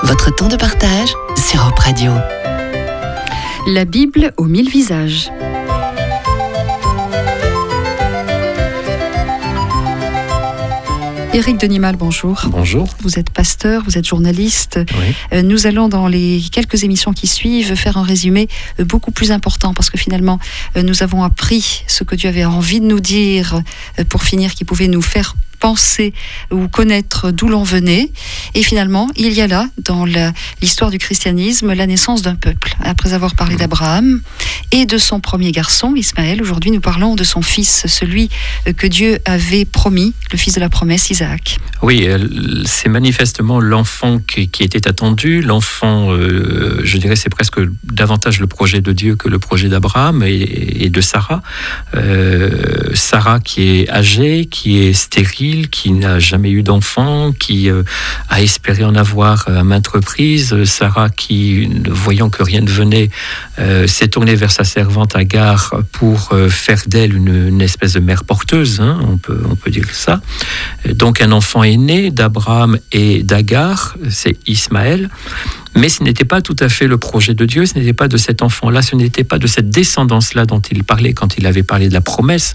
votre temps de partage sur Europe Radio. La Bible aux 1000 visages. Éric Denimal, bonjour. Bonjour. Vous êtes pasteur, vous êtes journaliste. Oui. Nous allons dans les quelques émissions qui suivent faire un résumé beaucoup plus important parce que finalement nous avons appris ce que Dieu avait envie de nous dire pour finir, qui pouvait nous faire penser ou connaître d'où l'on venait. Et finalement, il y a là, dans l'histoire du christianisme, la naissance d'un peuple. Après avoir parlé d'Abraham et de son premier garçon, Ismaël, aujourd'hui nous parlons de son fils, celui que Dieu avait promis, le fils de la promesse, Isaac. Oui, c'est manifestement l'enfant qui était attendu. L'enfant, je dirais, c'est presque davantage le projet de Dieu que le projet d'Abraham et de Sarah. Sarah qui est âgée, qui est stérile, qui n'a jamais eu d'enfant, qui a espéré en avoir à maintes reprises. Sarah qui, voyant que rien ne venait, s'est tournée vers sa servante Agar pour faire d'elle une espèce de mère porteuse, hein, on peut dire ça. Donc un enfant est né d'Abraham et d'Agar, c'est Ismaël. Mais ce n'était pas tout à fait le projet de Dieu, ce n'était pas de cet enfant-là, ce n'était pas de cette descendance-là dont il parlait quand il avait parlé de la promesse.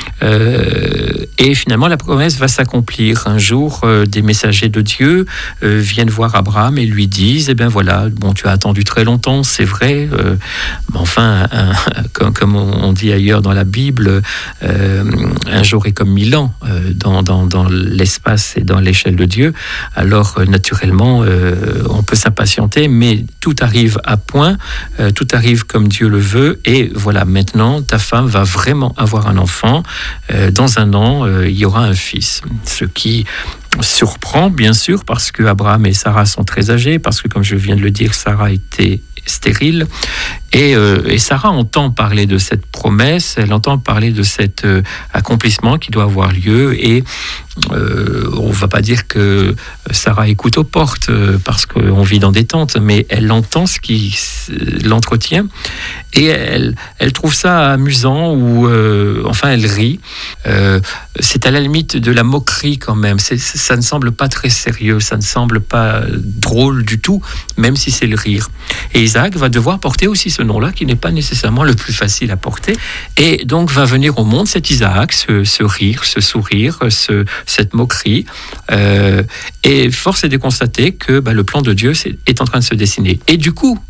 Et finalement, la promesse va s'accomplir. Un jour, des messagers de Dieu viennent voir Abraham et lui disent, eh bien voilà, bon, tu as attendu très longtemps, c'est vrai, mais enfin, comme on dit ailleurs dans la Bible, un jour est comme 1000 ans dans l'espace et dans l'échelle de Dieu. Alors, naturellement, on peut s'impatienter, mais tout arrive à point, tout arrive comme Dieu le veut, et voilà, maintenant, ta femme va vraiment avoir un enfant. Dans un an, il y aura un fils. Ce qui surprend, bien sûr, parce que Abraham et Sarah sont très âgés, parce que, comme je viens de le dire, Sarah était stérile, et Sarah entend parler de cette promesse, elle entend parler de cet accomplissement qui doit avoir lieu, et on ne va pas dire que Sarah écoute aux portes parce qu'on vit dans des tentes, mais elle entend ce qui l'entretient, et elle trouve ça amusant, ou enfin elle rit. C'est à la limite de la moquerie quand même, ça ne semble pas très sérieux, ça ne semble pas drôle du tout, même si c'est le rire. Et Isaac va devoir porter aussi ce nom-là, qui n'est pas nécessairement le plus facile à porter, et donc va venir au monde cet Isaac, ce rire, ce sourire, cette moquerie, et force est de constater que le plan de Dieu est en train de se dessiner. Et du coup,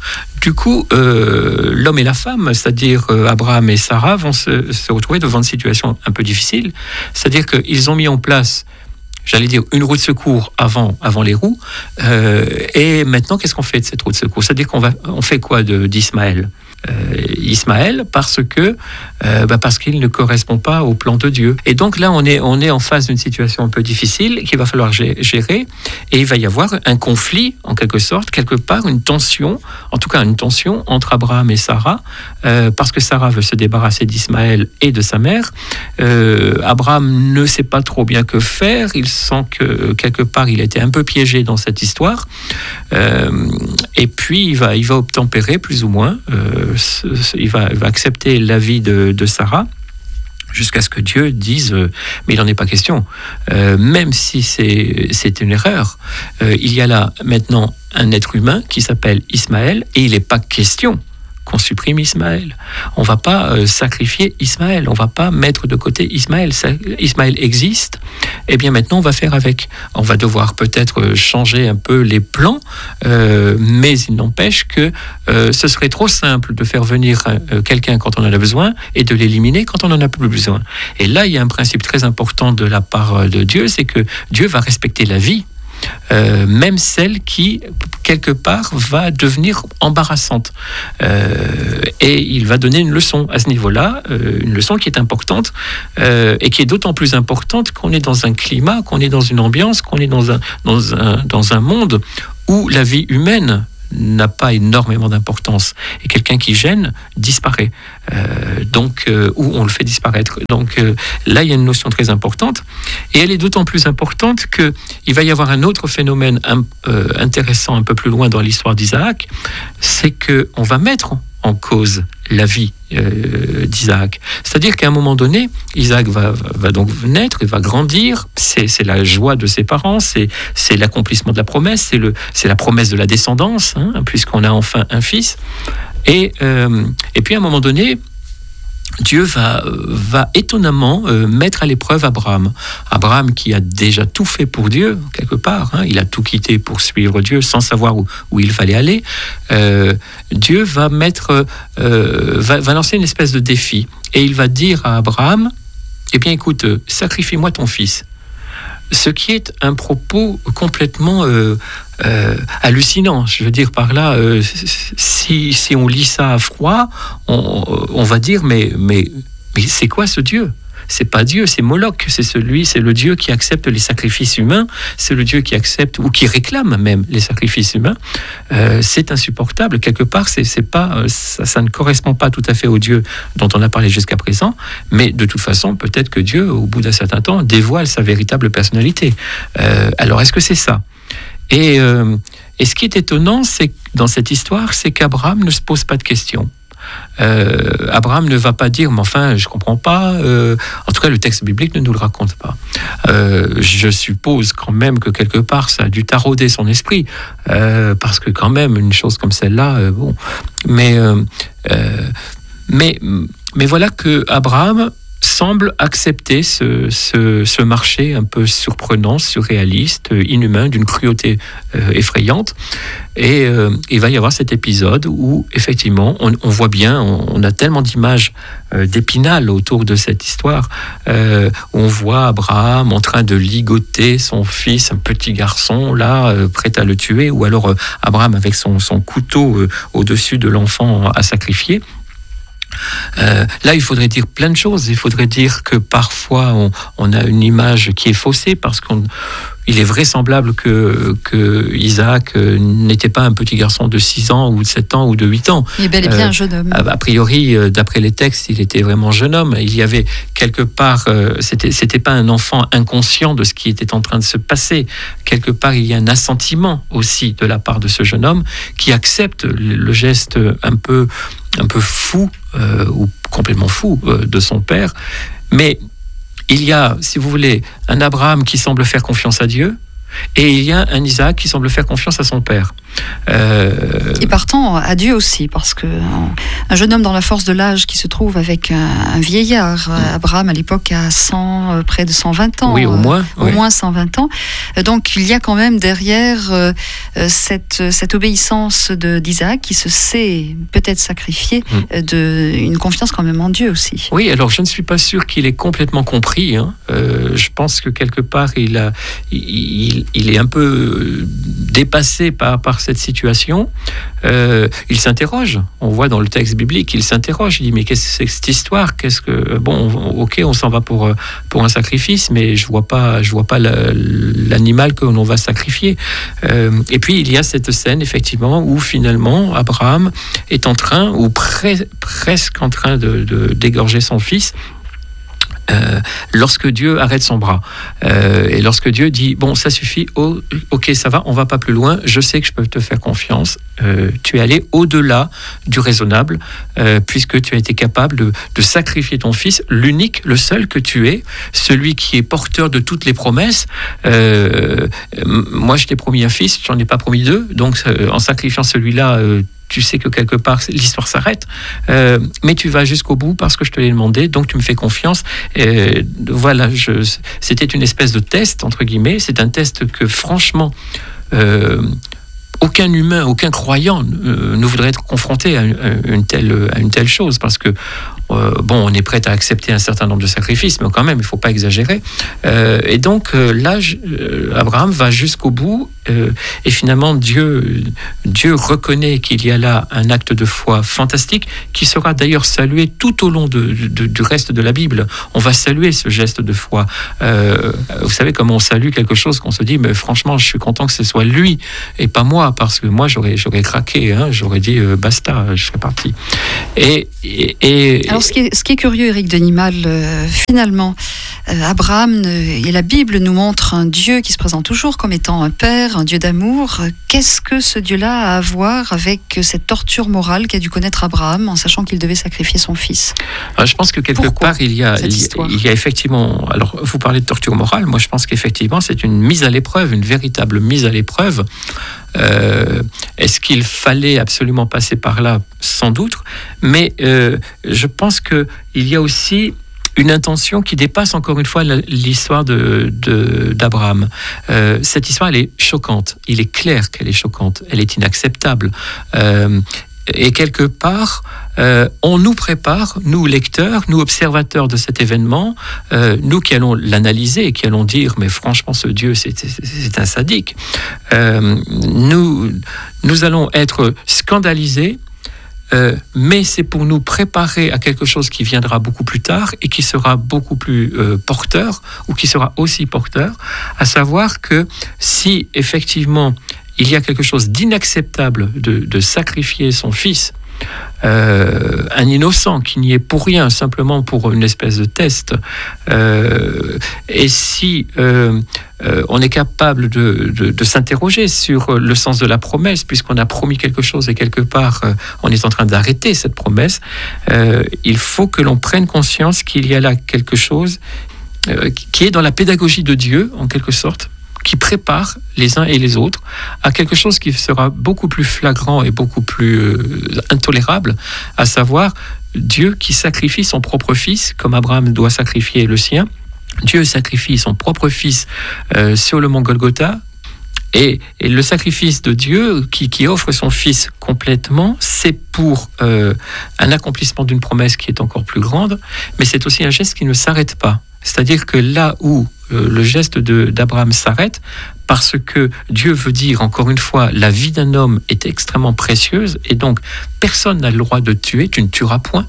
l'homme et la femme, c'est-à-dire Abraham et Sarah, vont se retrouver devant une situation un peu difficile, c'est-à-dire qu'ils ont mis en place, j'allais dire, une roue de secours avant les roues, et maintenant, qu'est-ce qu'on fait de cette roue de secours ? C'est-à-dire on fait quoi d'Ismaël ? Ismaël, parce qu'il ne correspond pas au plan de Dieu. Et donc là, on est en face d'une situation un peu difficile qu'il va falloir gérer, et il va y avoir un conflit, en quelque sorte, quelque part, une tension entre Abraham et Sarah, parce que Sarah veut se débarrasser d'Ismaël et de sa mère. Abraham ne sait pas trop bien que faire, il sent que quelque part il a été un peu piégé dans cette histoire, et puis il va obtempérer plus ou moins, il va accepter l'avis de Sarah, jusqu'à ce que Dieu dise mais il n'en est pas question, même si c'est une erreur, il y a là maintenant un être humain qui s'appelle Ismaël, et il n'est pas question qu'on supprime Ismaël. On ne va pas sacrifier Ismaël, on ne va pas mettre de côté Ismaël. Ismaël existe, et bien maintenant on va faire avec. On va devoir peut-être changer un peu les plans, mais il n'empêche que ce serait trop simple de faire venir quelqu'un quand on en a besoin et de l'éliminer quand on n'en a plus besoin. Et là, il y a un principe très important de la part de Dieu, c'est que Dieu va respecter la vie, même celle qui, quelque part, va devenir embarrassante. Et il va donner une leçon à ce niveau-là, une leçon qui est importante, et qui est d'autant plus importante qu'on est dans un climat, qu'on est dans une ambiance, qu'on est dans un monde où la vie humaine n'a pas énormément d'importance, et quelqu'un qui gêne disparaît, ou on le fait disparaître. Donc là, il y a une notion très importante, et elle est d'autant plus importante qu'il va y avoir un autre phénomène intéressant un peu plus loin dans l'histoire d'Isaac, c'est qu'on va mettre en cause la vie d'Isaac. C'est-à-dire qu'à un moment donné, Isaac va donc naître, il va grandir, c'est la joie de ses parents, c'est l'accomplissement de la promesse, c'est la promesse de la descendance, puisqu'on a enfin un fils. Et puis à un moment donné, Dieu va étonnamment mettre à l'épreuve Abraham. Abraham qui a déjà tout fait pour Dieu, quelque part. Il a tout quitté pour suivre Dieu sans savoir où il fallait aller. Dieu va lancer une espèce de défi. Et il va dire à Abraham, eh bien écoute, sacrifie-moi ton fils. Ce qui est un propos complètement hallucinant. Je veux dire par là, si on lit ça à froid, on va dire mais c'est quoi ce Dieu ? C'est pas Dieu, c'est Moloch, c'est le Dieu qui accepte les sacrifices humains, c'est le Dieu qui accepte ou qui réclame même les sacrifices humains. C'est insupportable. Quelque part, ça ne correspond pas tout à fait au Dieu dont on a parlé jusqu'à présent, mais de toute façon, peut-être que Dieu, au bout d'un certain temps, dévoile sa véritable personnalité. Alors, est-ce que c'est ça ? Et ce qui est étonnant, dans cette histoire, c'est qu'Abraham ne se pose pas de questions. Abraham ne va pas dire mais enfin je comprends pas, en tout cas le texte biblique ne nous le raconte pas. Je suppose quand même que quelque part ça a dû tarauder son esprit, parce que quand même une chose comme celle-là, mais voilà que Abraham semble accepter ce marché un peu surprenant, surréaliste, inhumain, d'une cruauté effrayante. Et il va y avoir cet épisode où, effectivement, on voit bien, on a tellement d'images d'Épinal autour de cette histoire, où on voit Abraham en train de ligoter son fils, un petit garçon, là, prêt à le tuer, ou alors Abraham avec son couteau au-dessus de l'enfant à sacrifier. Là, il faudrait dire plein de choses. Il faudrait dire que parfois, on a une image qui est faussée parce qu'il est vraisemblable que Isaac n'était pas un petit garçon de 6 ans ou de 7 ans ou de 8 ans. Il est bel et bien un jeune homme. A priori, d'après les textes, il était vraiment jeune homme. Il y avait quelque part, c'était pas un enfant inconscient de ce qui était en train de se passer. Quelque part, il y a un assentiment aussi de la part de ce jeune homme qui accepte le geste un peu fou ou complètement fou de son père. Mais il y a, si vous voulez, un Abraham qui semble faire confiance à Dieu et il y a un Isaac qui semble faire confiance à son père. Et partant à Dieu aussi, parce que un jeune homme dans la force de l'âge qui se trouve avec un vieillard, Abraham à l'époque a près de 120 ans. Oui, au moins. Au moins 120 ans. Donc il y a quand même derrière cette obéissance d'Isaac qui se sait peut-être sacrifier, une confiance quand même en Dieu aussi. Oui, alors je ne suis pas sûr qu'il ait complètement compris. Je pense que quelque part il est un peu dépassé par cette situation. Il s'interroge. On voit dans le texte biblique, il s'interroge. Il dit mais qu'est-ce que c'est que cette histoire ? Ok, on s'en va pour un sacrifice, mais je vois pas l'animal que l'on va sacrifier. Et puis il y a cette scène effectivement où finalement Abraham est en train ou presque en train d'égorger son fils. Lorsque Dieu arrête son bras et lorsque Dieu dit bon ça suffit, ok ça va, on va pas plus loin, je sais que je peux te faire confiance, tu es allé au-delà du raisonnable, puisque tu as été capable de sacrifier ton fils, l'unique, le seul que tu es, celui qui est porteur de toutes les promesses. Moi je t'ai promis un fils, je n'en ai pas promis 2, donc en sacrifiant celui-là, tu sais que quelque part l'histoire s'arrête, mais tu vas jusqu'au bout parce que je te l'ai demandé, donc tu me fais confiance. Voilà, c'était une espèce de test, entre guillemets. C'est un test que franchement, aucun humain, aucun croyant ne voudrait être confronté à une telle chose, parce que on est prêt à accepter un certain nombre de sacrifices, mais quand même, il ne faut pas exagérer. Et donc, là, Abraham va jusqu'au bout, et finalement, Dieu reconnaît qu'il y a là un acte de foi fantastique, qui sera d'ailleurs salué tout au long du reste de la Bible. On va saluer ce geste de foi. Vous savez, comme on salue quelque chose qu'on se dit, mais franchement, je suis content que ce soit lui, et pas moi, parce que moi, j'aurais craqué, j'aurais dit, basta, je serais parti. Et alors Alors, ce qui est curieux, Éric Denimal, finalement, Abraham et la Bible nous montrent un Dieu qui se présente toujours comme étant un père, un Dieu d'amour. Qu'est-ce que ce Dieu-là a à voir avec cette torture morale qu'a dû connaître Abraham en sachant qu'il devait sacrifier son fils? Alors, je pense que quelque part, il y a effectivement... Alors, vous parlez de torture morale, moi je pense qu'effectivement, c'est une mise à l'épreuve, une véritable mise à l'épreuve. Est-ce qu'il fallait absolument passer par là? Sans doute, mais je pense qu'il y a aussi une intention qui dépasse encore une fois l'histoire d'Abraham. Cette histoire, elle est choquante. Il est clair qu'elle est choquante. Elle est inacceptable. Et quelque part, on nous prépare, nous lecteurs, nous observateurs de cet événement, nous qui allons l'analyser et qui allons dire, mais franchement, ce Dieu, c'est un sadique. Nous allons être scandalisés, mais c'est pour nous préparer à quelque chose qui viendra beaucoup plus tard et qui sera beaucoup plus porteur, ou qui sera aussi porteur, à savoir que si effectivement il y a quelque chose d'inacceptable de sacrifier son fils, un innocent qui n'y est pour rien, simplement pour une espèce de test, et si on est capable de s'interroger sur le sens de la promesse, puisqu'on a promis quelque chose et quelque part on est en train d'arrêter cette promesse, il faut que l'on prenne conscience qu'il y a là quelque chose qui est dans la pédagogie de Dieu, en quelque sorte, qui prépare les uns et les autres à quelque chose qui sera beaucoup plus flagrant et beaucoup plus intolérable, à savoir Dieu qui sacrifie son propre fils, comme Abraham doit sacrifier le sien. Dieu sacrifie son propre fils sur le mont Golgotha, et le sacrifice de Dieu qui offre son fils complètement, c'est pour un accomplissement d'une promesse qui est encore plus grande, mais c'est aussi un geste qui ne s'arrête pas. C'est-à-dire que là où le geste d'Abraham s'arrête, parce que Dieu veut dire, encore une fois, la vie d'un homme est extrêmement précieuse, et donc personne n'a le droit de tuer, tu ne tueras point.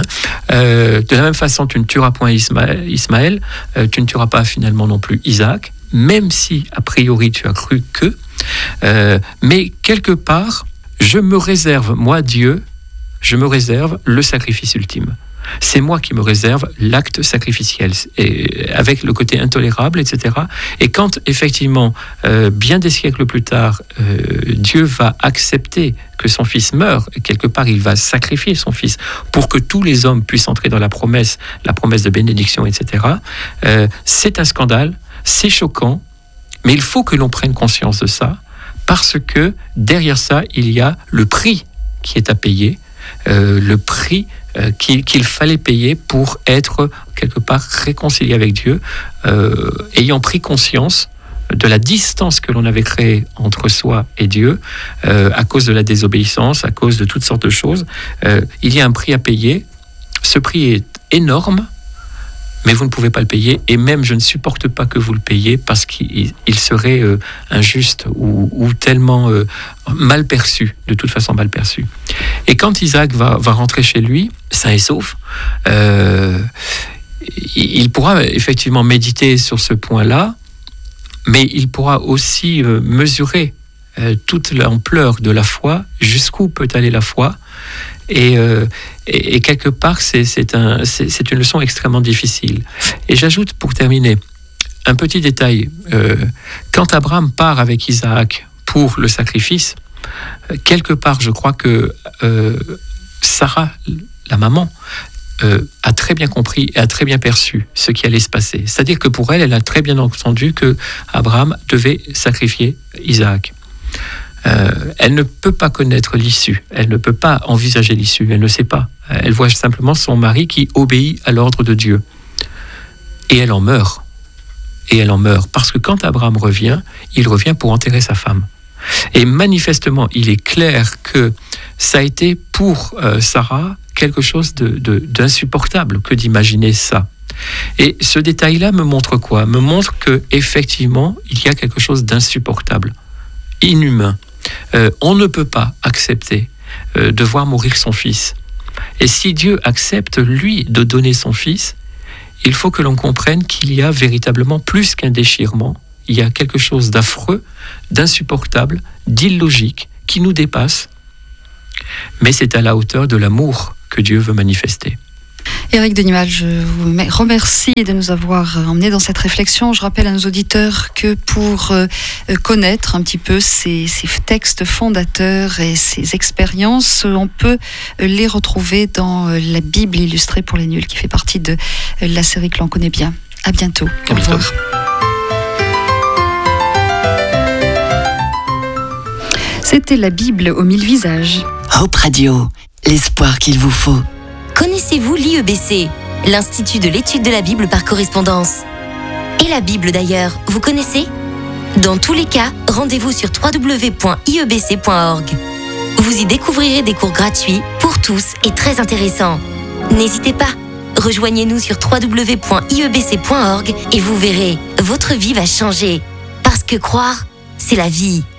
De la même façon, tu ne tueras point Ismaël, tu ne tueras pas finalement non plus Isaac, même si, a priori, tu as cru que. Mais quelque part, je me réserve, moi Dieu, je me réserve le sacrifice ultime. C'est moi qui me réserve l'acte sacrificiel, et avec le côté intolérable, etc. Et quand, effectivement, bien des siècles plus tard, Dieu va accepter que son fils meure, quelque part, il va sacrifier son fils pour que tous les hommes puissent entrer dans la promesse de bénédiction, etc. C'est un scandale, c'est choquant, mais il faut que l'on prenne conscience de ça, parce que derrière ça, il y a le prix qui est à payer, le prix qu'il fallait payer pour être quelque part réconcilié avec Dieu, ayant pris conscience de la distance que l'on avait créée entre soi et Dieu, à cause de la désobéissance, à cause de toutes sortes de choses. Il y a un prix à payer. Ce prix est énorme, mais vous ne pouvez pas le payer, et même je ne supporte pas que vous le payiez, parce qu'il serait injuste ou tellement mal perçu, de toute façon mal perçu. Et quand Isaac va rentrer chez lui, sain et sauf, il pourra effectivement méditer sur ce point-là, mais il pourra aussi mesurer toute l'ampleur de la foi, jusqu'où peut aller la foi. Et quelque part, c'est une leçon extrêmement difficile. Et j'ajoute, pour terminer, un petit détail. Quand Abraham part avec Isaac pour le sacrifice, quelque part, je crois que Sarah, la maman, a très bien compris et a très bien perçu ce qui allait se passer. C'est-à-dire que pour elle, elle a très bien entendu que Abraham devait sacrifier Isaac. Elle ne peut pas connaître l'issue, elle ne peut pas envisager l'issue, elle ne sait pas. Elle voit simplement son mari qui obéit à l'ordre de Dieu. Et elle en meurt. Parce que quand Abraham revient, il revient pour enterrer sa femme. Et manifestement, il est clair que ça a été pour Sarah quelque chose d'insupportable que d'imaginer ça. Et ce détail-là me montre quoi? Me montre qu'effectivement, il y a quelque chose d'insupportable, inhumain. On ne peut pas accepter de voir mourir son fils. Et si Dieu accepte, lui, de donner son fils, il faut que l'on comprenne qu'il y a véritablement plus qu'un déchirement. Il y a quelque chose d'affreux, d'insupportable, d'illogique, qui nous dépasse. Mais c'est à la hauteur de l'amour que Dieu veut manifester. Éric Denimal, je vous remercie de nous avoir emmenés dans cette réflexion. Je rappelle à nos auditeurs que pour connaître un petit peu ces textes fondateurs et ces expériences, on peut les retrouver dans la Bible illustrée pour les nuls, qui fait partie de la série que l'on connaît bien. À bientôt. Au revoir. C'était la Bible aux 1000 visages. Hope Radio, l'espoir qu'il vous faut. Connaissez-vous l'IEBC, l'Institut de l'étude de la Bible par correspondance? Et la Bible d'ailleurs, vous connaissez? Dans tous les cas, rendez-vous sur www.iebc.org. Vous y découvrirez des cours gratuits pour tous et très intéressants. N'hésitez pas, rejoignez-nous sur www.iebc.org et vous verrez, votre vie va changer. Parce que croire, c'est la vie.